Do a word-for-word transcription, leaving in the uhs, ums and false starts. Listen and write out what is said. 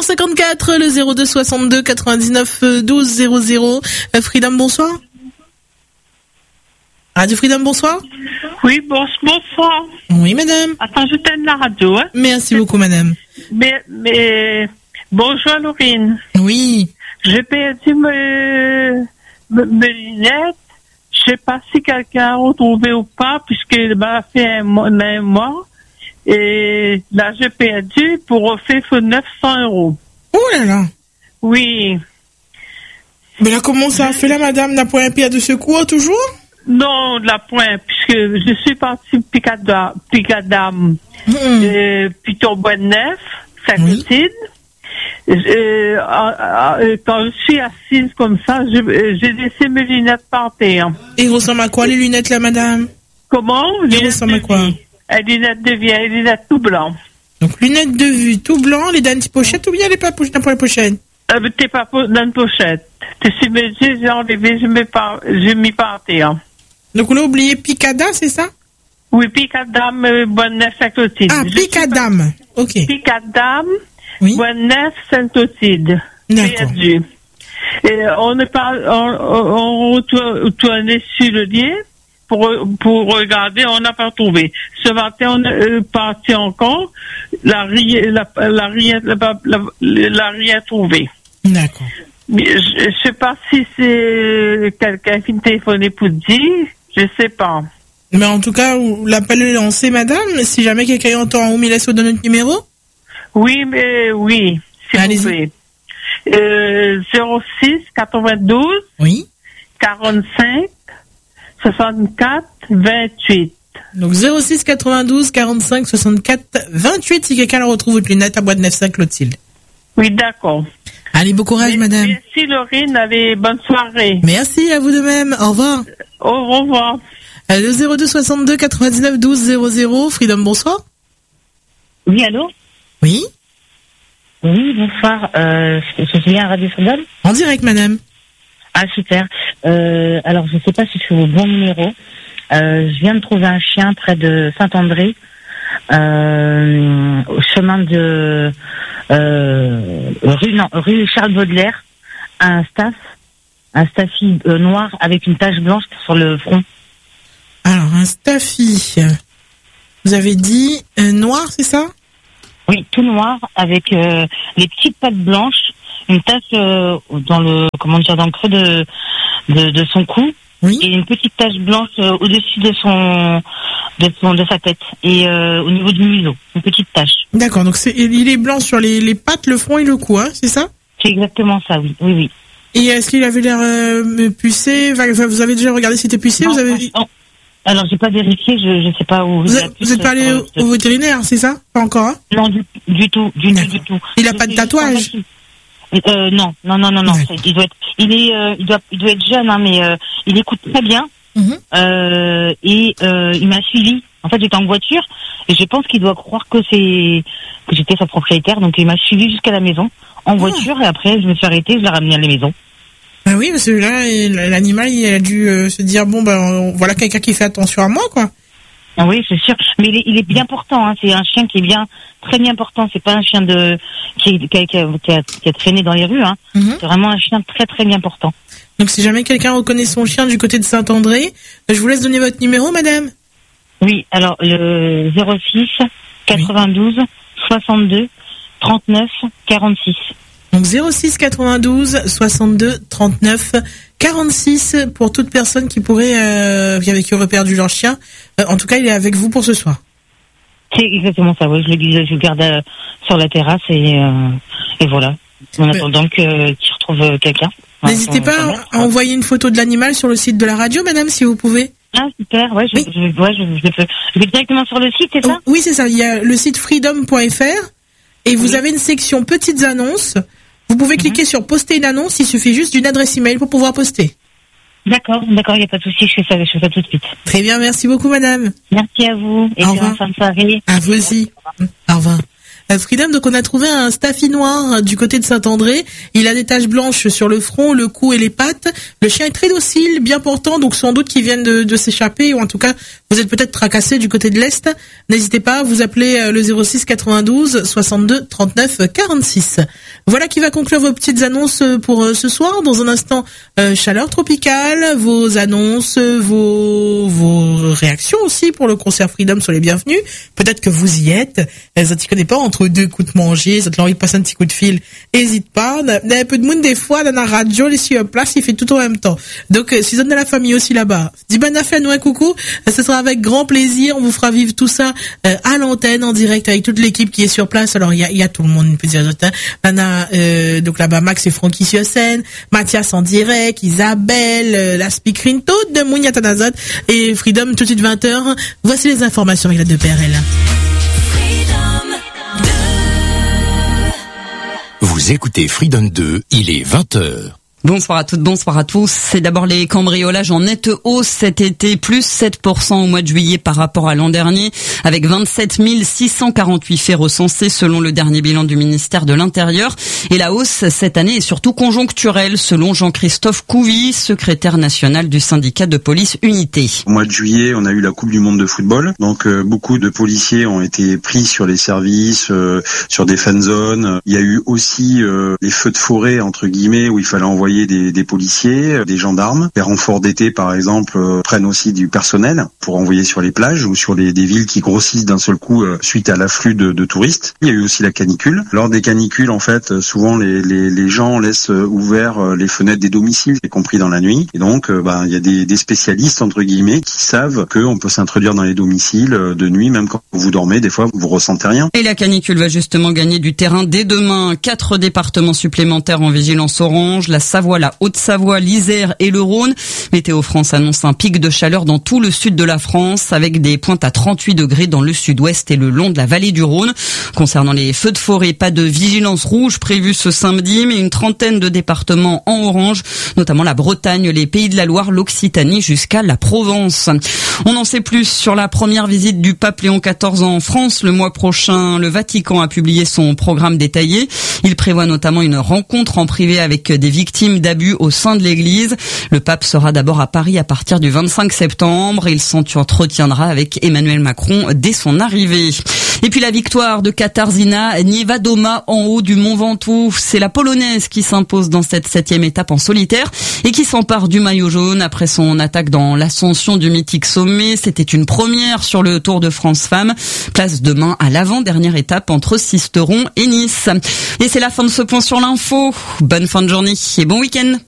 cinquante-quatre, le zéro deux soixante-deux quatre-vingt-dix-neuf douze zéro zéro. Euh, Freedom, bonsoir. Radio Freedom, bonsoir. Oui, bon, bonsoir. Oui, madame. Attends, je t'aime la radio, hein. Merci beaucoup, madame. Mais, mais, bonjour, Laurine. Oui. J'ai perdu mes, mes, mes lunettes. Je sais pas si quelqu'un a retrouvé ou pas, puisqu'il m'a fait un mois, un mois. Et là, j'ai perdu pour refaire neuf cents euros. Oh là là. Oui. Mais là, comment ça a fait là, madame? N'a pas un pied de secours, toujours? Non, de la pointe, puisque je suis partie Picadam, Picadam, mmh. euh, puis Tourbois-Neuf, Saint-Clotilde. Oui. Euh, euh, quand je suis assise comme ça, je, j'ai laissé mes lunettes par terre. Et ils ressemblent à quoi, les lunettes, là, madame? Comment? Ils ressemblent à quoi? Les lunettes de vie, les lunettes tout blanc. Donc, lunettes de vue tout blanc, les dents pochette ou bien les pas pochettes pour les pochettes? Euh, t'es pas dans une pochette. T'es sur mes yeux, j'ai enlevé, je mets par, j'ai mis par terre. Donc, on a oublié Picada, c'est ça? Oui, Picadam, euh, Bonne-Neuf, Saint-Clotilde. Ah, Picadam. Ok. Picadam, oui. Bonne-Neuf, Saint-Clotilde. D'accord. Et on n'est pas, on, on retournait sur le lien pour, pour regarder, on n'a pas trouvé. Ce matin, on est euh, parti encore, la rien, la, la rien, la, la, la rien trouvé. D'accord. Mais je ne sais pas si c'est quelqu'un qui me téléphonait pour dire, je sais pas. Mais en tout cas, l'appel est lancé, madame. Si jamais quelqu'un entend en haut, il laisse vous donner notre numéro? Oui, mais oui, s'il vous plaît. Euh, zéro six quatre-vingt-douze oui. quarante-cinq soixante-quatre vingt-huit. Donc zéro six quatre-vingt-douze quarante-cinq soixante-quatre vingt-huit si quelqu'un la retrouve votre lunette à Bois-de-Neuf Saint-Clotilde. Oui, d'accord. Allez, bon courage, merci, madame. Merci, Laurine. Allez, bonne soirée. Merci, à vous de même. Au revoir. Au revoir. Le zéro deux soixante-deux quatre-vingt-dix-neuf douze zéro zéro. Freedom, bonsoir. Oui, allô? Oui. Oui, bonsoir. Euh, je suis bien à Radio Freedom? En direct, madame. Ah, super. Euh, alors, je ne sais pas si je suis au bon numéro. Euh, je viens de trouver un chien près de Saint-André, euh, au chemin de euh, rue, non, rue Charles Baudelaire, un staff, un staffy euh, noir avec une tache blanche sur le front. Alors, un staffy, vous avez dit euh, noir, c'est ça? Oui, tout noir avec euh, les petites pattes blanches, une tache euh, dans le comment dire dans le creux de de, de son cou. Oui. Et une petite tache blanche euh, au-dessus de son, de son, de sa tête et euh, au niveau du museau, une petite tache. D'accord, donc c'est, il est blanc sur les, les pattes, le front et le cou, hein, c'est ça? C'est exactement ça, oui, oui, oui. Et est-ce qu'il avait l'air euh, pucé? Enfin, vous avez déjà regardé si c'était pucé? Non, vous avez... non. Alors, j'ai pas vérifié, je, je sais pas où. Vous, a, vous êtes pas allé au, au vétérinaire, c'est ça? Pas encore, hein? Non, du, du tout, du, du tout. Il a pas de tatouage? Euh, non, non, non, non, non. Il doit être, il est, euh, il doit, il doit être jeune, hein, mais euh, il écoute très bien. Mmh. Euh, et euh, il m'a suivi. En fait, j'étais en voiture et je pense qu'il doit croire que c'est que j'étais sa propriétaire, donc il m'a suivi jusqu'à la maison en voiture ah. Et après je me suis arrêtée, je l'ai ramené à la maison. Ah oui, parce que là, l'animal, il a dû euh, se dire bon ben voilà quelqu'un qui fait attention à moi, quoi. Ah oui, c'est sûr. Mais il est, il est bien portant. Hein. C'est un chien qui est bien, très bien portant. C'est pas un chien de qui, qui, a, qui, a, qui, a, qui a traîné dans les rues. Hein. Mm-hmm. C'est vraiment un chien très très bien portant. Donc si jamais quelqu'un reconnaît son chien du côté de Saint-André, je vous laisse donner votre numéro, madame. Oui, alors le zéro six quatre-vingt-douze oui. soixante-deux trente-neuf quarante-six. Donc zéro six quatre-vingt-douze soixante-deux trente-neuf quarante-six pour toute personne qui pourrait euh, qui aurait perdu leur chien. Euh, en tout cas, il est avec vous pour ce soir. C'est exactement ça. Oui, je le disais, je le garde euh, sur la terrasse et euh, et voilà. En attendant que euh, qu'il retrouve quelqu'un. N'hésitez pas à, à envoyer une photo de l'animal sur le site de la radio, madame, si vous pouvez. Ah super, ouais, je, oui. je, ouais, je, je, je, je vais directement sur le site, c'est ça? Oui, c'est ça. Il y a le site freedom point f r et vous oui. avez une section petites annonces. Vous pouvez mm-hmm. cliquer sur poster une annonce. Il suffit juste d'une adresse email pour pouvoir poster. D'accord, d'accord, il n'y a pas de souci. Je fais ça, je fais ça tout de suite. Très bien, merci beaucoup, madame. Merci à vous. Et au revoir. Fin de soirée. À vous aussi. Au revoir. Freedom, donc on a trouvé un staffy noir du côté de Saint-André. Il a des taches blanches sur le front, le cou et les pattes. Le chien est très docile, bien portant, donc sans doute qu'il vient de, de s'échapper ou en tout cas Vous êtes peut-être tracassé du côté de l'Est. N'hésitez pas, vous appelez le zéro six quatre-vingt-douze soixante-deux trente-neuf quarante-six. Voilà qui va conclure vos petites annonces pour ce soir. Dans un instant, euh, chaleur tropicale, vos annonces, vos vos réactions aussi pour le concert Freedom sont les bienvenus. Peut-être que vous y êtes. Ça t'y connaît pas entre deux coups de manger, ça te l'envie de passer un petit coup de fil. Hésite pas. Il y a un peu de monde des fois dans la radio, les sur place, il fait tout en même temps. Donc si vous êtes de la famille aussi là-bas, dis bonne affaire, nous un coucou. Ce sera avec grand plaisir. On vous fera vivre tout ça euh, à l'antenne en direct avec toute l'équipe qui est sur place. Alors il y a, il y a tout le monde, une petite hein. Nana, euh, donc là-bas Max et Francky sur scène, Mathias en direct, Isabelle, euh, la speakerine, toute de Mounia Tanazot et Freedom tout de suite vingt heures. Voici les informations avec la deux P R L. Vous écoutez Freedom deux, il est vingt heures. Bonsoir à toutes, bonsoir à tous. C'est d'abord les cambriolages en nette hausse cet été, plus sept pour cent au mois de juillet par rapport à l'an dernier, avec vingt-sept mille six cent quarante-huit faits recensés selon le dernier bilan du ministère de l'Intérieur. Et la hausse cette année est surtout conjoncturelle, selon Jean-Christophe Couvi, secrétaire national du syndicat de police Unité. Au mois de juillet, on a eu la Coupe du Monde de football, donc euh, beaucoup de policiers ont été pris sur les services, euh, sur des fan zones. Il y a eu aussi euh, les feux de forêt entre guillemets où il fallait envoyer Des, des policiers, des gendarmes. Les renforts d'été, par exemple, euh, prennent aussi du personnel pour envoyer sur les plages ou sur les, des villes qui grossissent d'un seul coup euh, suite à l'afflux de, de touristes. Il y a eu aussi la canicule. Lors des canicules, en fait, souvent les, les, les gens laissent ouverts euh, les fenêtres des domiciles, y compris dans la nuit. Et donc, euh, bah, il y a des, des spécialistes, entre guillemets, qui savent qu'on peut s'introduire dans les domiciles euh, de nuit, même quand vous dormez. Des fois, vous ressentez rien. Et la canicule va justement gagner du terrain dès demain. Quatre départements supplémentaires en vigilance orange. La Savoie, la Haute-Savoie, l'Isère et le Rhône. Météo France annonce un pic de chaleur dans tout le sud de la France avec des pointes à trente-huit degrés dans le sud-ouest et le long de la vallée du Rhône. Concernant les feux de forêt, pas de vigilance rouge prévue ce samedi, mais une trentaine de départements en orange, notamment la Bretagne, les Pays de la Loire, l'Occitanie jusqu'à la Provence. On en sait plus sur la première visite du pape Léon quatorze en France. Le mois prochain, le Vatican a publié son programme détaillé. Il prévoit notamment une rencontre en privé avec des victimes d'abus au sein de l'Église. Le pape sera d'abord à Paris à partir du vingt-cinq septembre. Il s'entretiendra avec Emmanuel Macron dès son arrivée. Et puis la victoire de Katarzyna Niewiadoma en haut du Mont Ventoux. C'est la Polonaise qui s'impose dans cette septième étape en solitaire et qui s'empare du maillot jaune après son attaque dans l'ascension du mythique sommet. C'était une première sur le Tour de France Femmes. Place demain à l'avant-dernière étape entre Sisteron et Nice. Et c'est la fin de ce point sur l'info. Bonne fin de journée et bon week-end.